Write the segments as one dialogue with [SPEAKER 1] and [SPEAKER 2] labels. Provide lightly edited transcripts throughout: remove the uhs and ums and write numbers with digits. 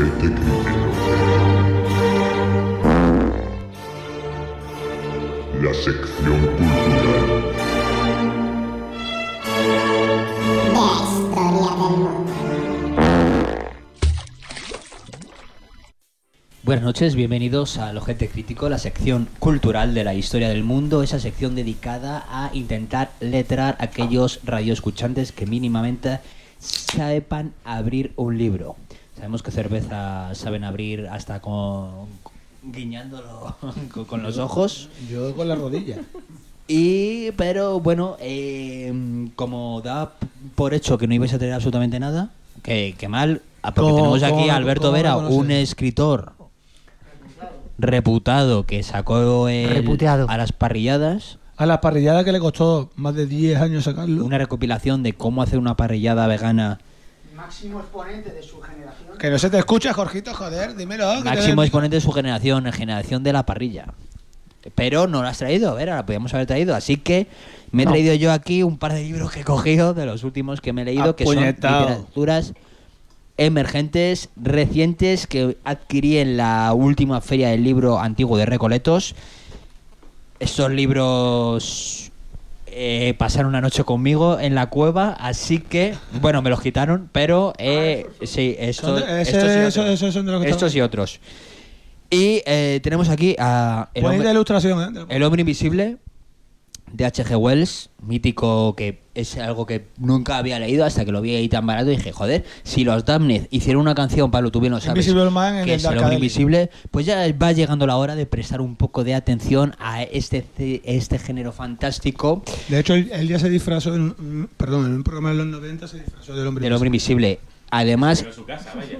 [SPEAKER 1] Ojete Crítico. La sección cultural.
[SPEAKER 2] La historia del mundo.
[SPEAKER 3] Buenas noches, bienvenidos al Ojete Crítico, la sección cultural de la historia del mundo, esa sección dedicada a intentar letrar a aquellos radioescuchantes que mínimamente sepan abrir un libro. Sabemos que cerveza saben abrir hasta guiñándolo con los ojos.
[SPEAKER 4] Yo con la rodilla.
[SPEAKER 3] Pero bueno, como da por hecho que no ibais a tener absolutamente nada, que mal, porque tenemos aquí a Alberto Vera, un escritor reputado que sacó a las parrilladas.
[SPEAKER 4] A las parrilladas que le costó más de 10 años sacarlo.
[SPEAKER 3] Una recopilación de cómo hacer una parrillada vegana.
[SPEAKER 5] Máximo exponente de su generación.
[SPEAKER 4] Que no se te escucha, Jorgito, joder, dímelo.
[SPEAKER 3] Máximo exponente de su generación, generación de la parrilla. Pero no lo has traído, a ver, la podíamos haber traído. Así que me he traído yo aquí un par de libros que he cogido, de los últimos que me he leído, que son literaturas emergentes, recientes, que adquirí en la última feria del libro antiguo de Recoletos. Estos libros pasaron una noche conmigo en la cueva, así que, bueno, me los quitaron, pero sí, estos y otros. Y tenemos aquí a
[SPEAKER 4] ilustración,
[SPEAKER 3] El hombre invisible, de H.G. Wells, mítico, que es algo que nunca había leído hasta que lo vi ahí tan barato y dije, joder, si los Damned hicieron una canción, Pablo, tú bien lo sabes, que es El hombre invisible, pues ya va llegando la hora de prestar un poco de atención a este género fantástico.
[SPEAKER 4] De hecho, él ya se disfrazó, en un programa de los 90 se disfrazó del hombre
[SPEAKER 3] invisible. Además,
[SPEAKER 6] en su casa, vaya.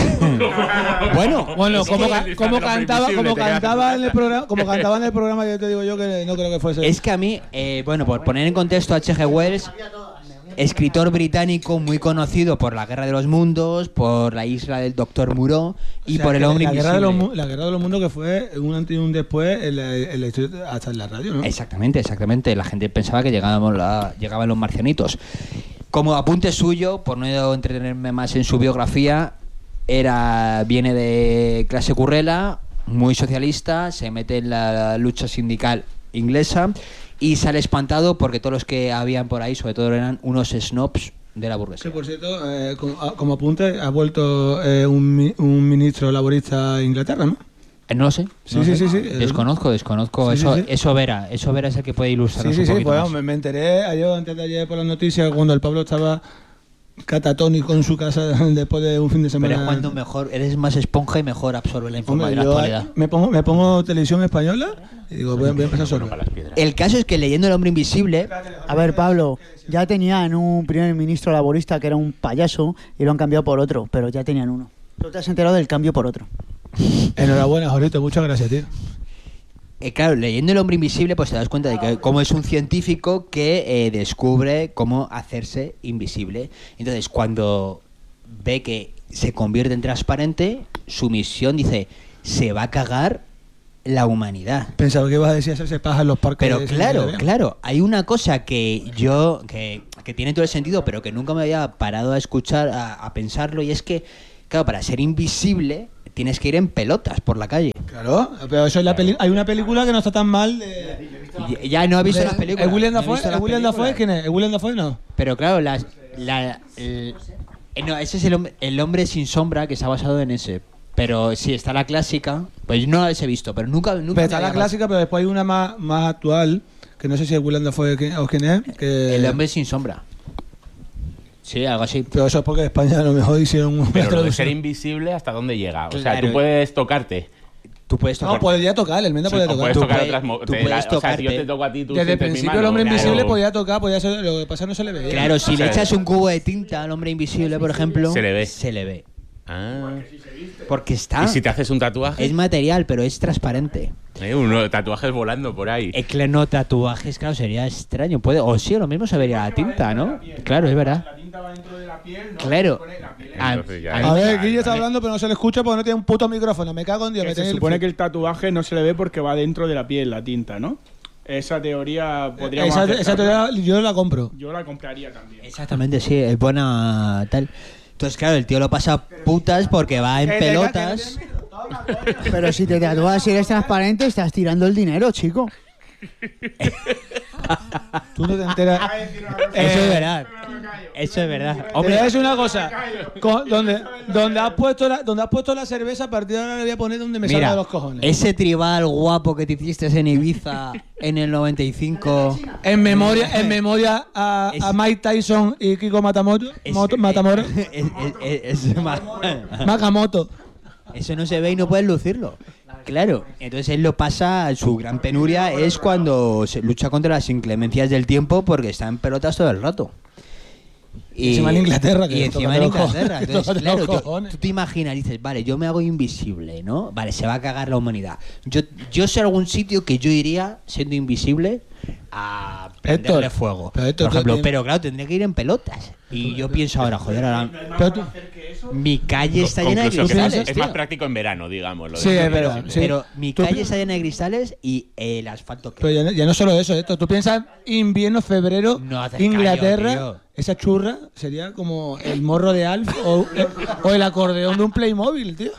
[SPEAKER 4] bueno, como cantaba en el programa, yo te digo yo que no creo que fuese.
[SPEAKER 3] Es que a mí, por poner en contexto a H.G. Wells, escritor británico muy conocido por La Guerra de los Mundos, por La Isla del Doctor Moreau y por El hombre invisible.
[SPEAKER 4] La Guerra de los Mundos, que fue un antes y un después en la historia, hasta en la radio, ¿no?
[SPEAKER 3] Exactamente. La gente pensaba que llegaban los marcianitos. Como apunte suyo, por no entretenerme más en su biografía, viene de clase currela, muy socialista, se mete en la lucha sindical inglesa y sale espantado porque todos los que habían por ahí, sobre todo, eran unos snobs de la burguesía.
[SPEAKER 4] Que, por cierto, como apunte, ha vuelto un ministro laborista a Inglaterra, ¿no?
[SPEAKER 3] No lo sé.
[SPEAKER 4] Sí.
[SPEAKER 3] Desconozco.
[SPEAKER 4] Sí.
[SPEAKER 3] Eso Vera es el que puede ilustrarnos un poquito
[SPEAKER 4] pues
[SPEAKER 3] más.
[SPEAKER 4] me enteré antes de ayer por las noticias cuando el Pablo estaba catatónico en su casa después de un fin de semana.
[SPEAKER 3] Pero es cuando mejor, eres más esponja y mejor absorbe la información de la actualidad.
[SPEAKER 4] Me pongo televisión española y digo, voy a empezar solo.
[SPEAKER 3] El caso es que leyendo El hombre invisible...
[SPEAKER 5] A ver, Pablo, ya tenían un primer ministro laborista que era un payaso y lo han cambiado por otro, pero ya tenían uno. ¿Tú te has enterado del cambio por otro?
[SPEAKER 4] Enhorabuena, Jorito, muchas gracias, tío.
[SPEAKER 3] Claro, leyendo El hombre invisible, pues te das cuenta de que cómo es un científico que descubre cómo hacerse invisible. Entonces, cuando ve que se convierte en transparente, su misión dice, se va a cagar la humanidad.
[SPEAKER 4] Pensaba que ibas a decir hacerse paja en los parques.
[SPEAKER 3] Pero claro, hay una cosa que tiene todo el sentido, pero que nunca me había parado a escuchar, a pensarlo, y es que, claro, para ser invisible tienes que ir en pelotas por la calle.
[SPEAKER 4] Claro, pero eso es hay una película que no está tan mal.
[SPEAKER 3] Ya no he visto las películas.
[SPEAKER 4] ¿Es William Dafoe? ¿Quién es? ¿Es William Dafoe? No.
[SPEAKER 3] Pero claro, no, ese es el hombre sin sombra, que está basado en ese. Pero sí, está la clásica. Pues no la he visto, pero nunca
[SPEAKER 4] pero está la clásica, pero después hay una más actual, que no sé si es William Dafoe o quién es.
[SPEAKER 3] El hombre sin sombra. Sí, algo así.
[SPEAKER 4] Pero eso es porque en España a lo mejor hicieron un...
[SPEAKER 6] Pero lo de ser invisible, ¿hasta dónde llega? O sea, tú puedes tocarte.
[SPEAKER 4] No, podría tocar, el Menda puede tocar.
[SPEAKER 6] Puedes tocar otras... O sea, si yo
[SPEAKER 3] te
[SPEAKER 6] te toco a ti, tú
[SPEAKER 4] desde el
[SPEAKER 6] sientes mi
[SPEAKER 4] principio
[SPEAKER 6] mano.
[SPEAKER 4] el hombre invisible
[SPEAKER 6] Claro.
[SPEAKER 4] podía tocar, podía ser, lo que pasa no se le veía.
[SPEAKER 3] Claro, si le echas un cubo de tinta al hombre invisible, por ejemplo...
[SPEAKER 6] Se le ve.
[SPEAKER 3] Se le ve.
[SPEAKER 6] Ah.
[SPEAKER 3] Porque está...
[SPEAKER 6] ¿Y si te haces un tatuaje?
[SPEAKER 3] Es material, pero es transparente.
[SPEAKER 6] Tatuajes volando por ahí.
[SPEAKER 3] No, tatuajes, claro, sería extraño. O sí, lo mismo se vería la tinta, ¿no? Claro, es verdad.
[SPEAKER 7] La tinta va dentro de la piel, ¿no?
[SPEAKER 3] Claro.
[SPEAKER 4] A ver, Guille está hablando, pero no se le escucha porque no tiene un puto micrófono. Me cago en Dios.
[SPEAKER 7] Se supone que el tatuaje no se le ve porque va dentro de la piel, la tinta, ¿no? Esa teoría podríamos
[SPEAKER 4] esa teoría yo la compro.
[SPEAKER 7] Yo la compraría también.
[SPEAKER 3] Exactamente, sí, es buena tal. Entonces, claro, el tío lo pasa putas porque va en pelotas.
[SPEAKER 5] Pero si te tatúas y eres transparente, estás tirando el dinero, chico.
[SPEAKER 4] Tú no te enteras.
[SPEAKER 3] Eso es verdad. Eso es verdad.
[SPEAKER 4] Te voy
[SPEAKER 3] Hombre,
[SPEAKER 4] a decir una cosa. Donde has puesto la cerveza, a partir de ahora le voy a poner donde me salga
[SPEAKER 3] mira,
[SPEAKER 4] de los cojones.
[SPEAKER 3] ese tribal guapo que te hiciste en Ibiza en el 95.
[SPEAKER 4] En memoria a Mike Tyson y Kiko Matamoto. Matamoros. Makamoto.
[SPEAKER 3] Eso no se ve y no puedes lucirlo. Claro, entonces él lo pasa, su gran penuria es cuando se lucha contra las inclemencias del tiempo porque está en pelotas todo el rato.
[SPEAKER 4] Y encima en Inglaterra.
[SPEAKER 3] Y encima en Inglaterra.
[SPEAKER 4] Que
[SPEAKER 3] Entonces,
[SPEAKER 4] toca
[SPEAKER 3] claro,
[SPEAKER 4] los cojones.
[SPEAKER 3] tú te imaginas, dices, vale, yo me hago invisible, ¿no? Vale, se va a cagar la humanidad. Yo sé algún sitio que yo iría, siendo invisible, a prenderle fuego.
[SPEAKER 4] Pero
[SPEAKER 3] por ejemplo, pero claro, tendría que ir en pelotas. Y yo pienso ahora, joder, ahora mi calle está llena de cristales.
[SPEAKER 6] Es más práctico en verano, digamos.
[SPEAKER 4] Sí, es verdad.
[SPEAKER 3] Pero mi calle está llena de cristales y el asfalto que...
[SPEAKER 4] Pero ya no solo eso, tú piensas invierno, febrero,
[SPEAKER 3] No hace
[SPEAKER 4] Inglaterra,
[SPEAKER 3] callo, tío.
[SPEAKER 4] esa churra sería como el morro de Alf o el acordeón de un Playmobil, tío.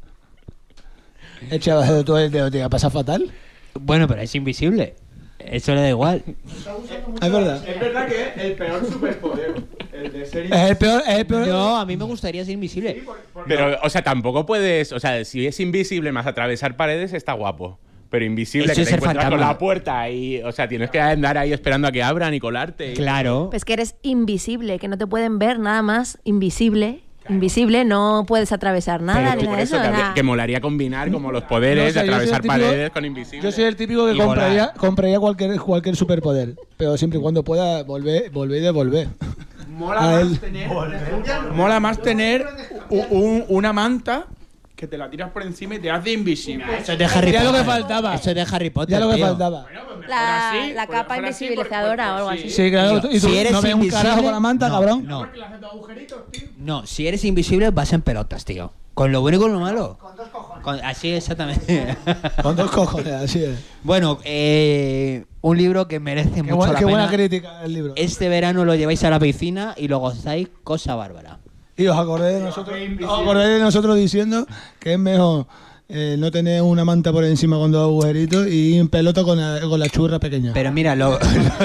[SPEAKER 4] El chaval todo el dedo te va a pasar fatal.
[SPEAKER 3] Bueno, pero es invisible. Eso le da igual.
[SPEAKER 4] Es verdad.
[SPEAKER 7] Es verdad que es el peor superpoder. El de ser
[SPEAKER 4] Es el peor.
[SPEAKER 3] No, a mí me gustaría ser invisible.
[SPEAKER 6] Pero, o sea, tampoco puedes. O sea, si es invisible más atravesar paredes, está guapo. Pero invisible,
[SPEAKER 3] Eso
[SPEAKER 6] que
[SPEAKER 3] es
[SPEAKER 6] te
[SPEAKER 3] ser
[SPEAKER 6] encuentras con
[SPEAKER 3] fantasma.
[SPEAKER 6] la puerta y. O sea, tienes que andar ahí esperando a que abran y colarte.
[SPEAKER 3] Claro.
[SPEAKER 8] Pues que eres invisible, que no te pueden ver nada más. Invisible. Invisible, no puedes atravesar nada ni
[SPEAKER 6] Pero
[SPEAKER 8] nada
[SPEAKER 6] por
[SPEAKER 8] de
[SPEAKER 6] eso,
[SPEAKER 8] eso.
[SPEAKER 6] que molaría combinar como los
[SPEAKER 4] No,
[SPEAKER 6] poderes
[SPEAKER 4] o sea,
[SPEAKER 6] de
[SPEAKER 4] yo soy
[SPEAKER 6] atravesar
[SPEAKER 4] el típico-
[SPEAKER 6] paredes con invisible.
[SPEAKER 4] Yo soy el típico que
[SPEAKER 3] Y
[SPEAKER 4] compraría cualquier superpoder, pero siempre y cuando pueda volver y devolver.
[SPEAKER 7] Mola más tener una manta que te la tiras por encima y te hace invisible.
[SPEAKER 3] Eso es de Harry
[SPEAKER 4] Ya
[SPEAKER 3] Potter.
[SPEAKER 4] lo que faltaba.
[SPEAKER 3] Eso es de Harry Potter.
[SPEAKER 4] Ya lo que
[SPEAKER 3] tío.
[SPEAKER 4] faltaba.
[SPEAKER 8] La capa invisibilizadora o algo así.
[SPEAKER 4] Sí, claro.
[SPEAKER 3] Tío,
[SPEAKER 4] Y tú
[SPEAKER 3] si eres
[SPEAKER 4] no ves un
[SPEAKER 3] invisible,
[SPEAKER 4] carajo con la manta,
[SPEAKER 3] no,
[SPEAKER 4] cabrón.
[SPEAKER 3] No. No, si eres invisible vas en pelotas, tío. Con lo bueno y con lo malo. Con 2 cojones. Así exactamente.
[SPEAKER 4] Con 2 cojones, así es.
[SPEAKER 3] Bueno, un libro que merece mucho la
[SPEAKER 4] Qué buena
[SPEAKER 3] pena.
[SPEAKER 4] crítica el libro.
[SPEAKER 3] Este verano lo lleváis a la piscina y lo gozáis cosa bárbara.
[SPEAKER 4] Y os acordéis de nosotros diciendo que es mejor no tener una manta por encima con 2 agujeritos y ir en pelota con la churra pequeña.
[SPEAKER 3] Pero mira, lo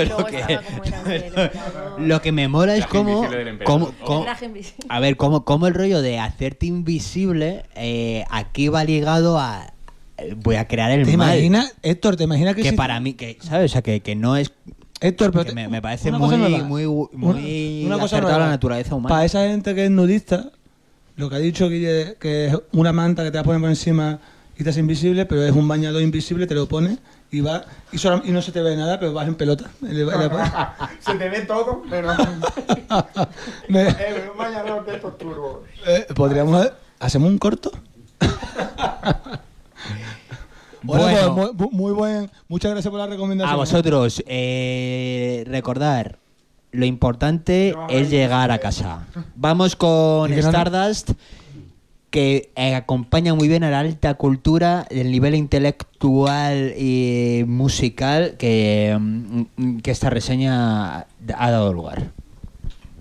[SPEAKER 3] que me mola es
[SPEAKER 6] Traje invisible del emperador.
[SPEAKER 8] Traje invisible.
[SPEAKER 3] a ver, cómo el rollo de hacerte invisible aquí va ligado a voy a crear el
[SPEAKER 4] ¿Te
[SPEAKER 3] mal.
[SPEAKER 4] imaginas, Héctor, te imaginas
[SPEAKER 3] Que para mí, que ¿sabes? O sea, que no es...
[SPEAKER 4] Héctor, pero
[SPEAKER 3] que me parece
[SPEAKER 4] una cosa nueva.
[SPEAKER 3] muy
[SPEAKER 4] Una cosa
[SPEAKER 3] acertada a
[SPEAKER 4] nueva.
[SPEAKER 3] la naturaleza humana.
[SPEAKER 4] Para esa gente que es nudista, lo que ha dicho Guille, que es una manta que te la pones por encima y te hace invisible, pero es un bañador invisible, te lo pones y vas y no se te ve nada, pero vas en pelota.
[SPEAKER 7] Se te ve todo, pero. Un bañador de estos turbos.
[SPEAKER 4] Podríamos hacemos un corto.
[SPEAKER 3] Bueno.
[SPEAKER 4] Pues, muy buen. Muchas gracias por la recomendación.
[SPEAKER 3] A vosotros, recordar, lo importante es llegar a casa. Vamos con
[SPEAKER 4] Y que no-
[SPEAKER 3] Stardust, que acompaña muy bien a la alta cultura, el nivel intelectual y musical que esta reseña ha dado lugar.